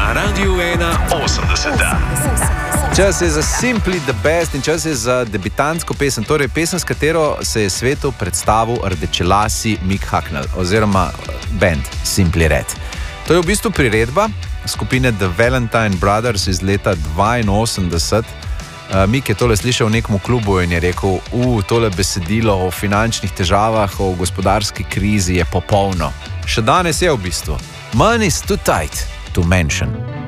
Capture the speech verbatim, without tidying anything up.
Na Radiu ena osemdeseta. Čas je za Simply the Best in čas je za debitantsko pesem, torej pesem, s katero se je svetu predstavil rdečelasi Mick Hucknall oziroma band Simply Red. To je v bistvu priredba skupine The Valentine Brothers iz leta dvainosemdeset. Uh, Mick je tole slišal v nekom klubu in je rekel, uh, tole besedilo o finančnih težavah, o gospodarski krizi je popolno. Še danes je v bistvu. Money's too tight to mention.